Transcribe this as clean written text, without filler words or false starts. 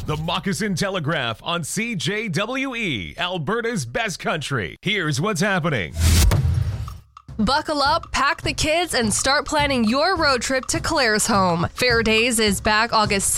The Moccasin Telegraph on CJWE, Alberta's best country. Here's what's happening. Buckle up, pack the kids, and start planning your road trip to Claire's home. Fair Days is back August